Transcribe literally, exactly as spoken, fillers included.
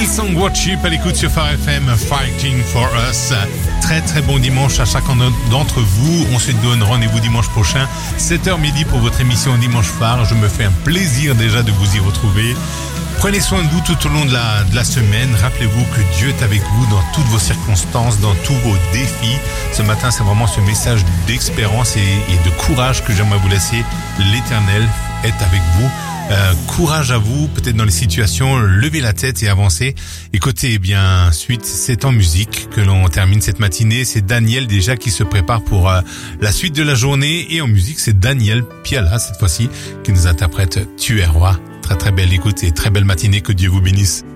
Hillsong Worship à l'écoute sur Phare F M, Fighting for Us. Très très bon dimanche à chacun d'entre vous. On se donne rendez-vous dimanche prochain, sept heures midi pour votre émission Dimanche Phare. Je me fais un plaisir déjà de vous y retrouver. Prenez soin de vous tout au long de la, de la semaine. Rappelez-vous que Dieu est avec vous dans toutes vos circonstances, dans tous vos défis. Ce matin, c'est vraiment ce message d'espérance et, et de courage que j'aimerais vous laisser. L'Éternel est avec vous. Euh, courage à vous, peut-être dans les situations, levez la tête et avancez. Écoutez, eh bien, suite, c'est en musique que l'on termine cette matinée. C'est Daniel déjà qui se prépare pour euh, la suite de la journée. Et en musique, c'est Daniel Piala, cette fois-ci, qui nous interprète Tu es roi. Très très belle écoute et très belle matinée, que Dieu vous bénisse.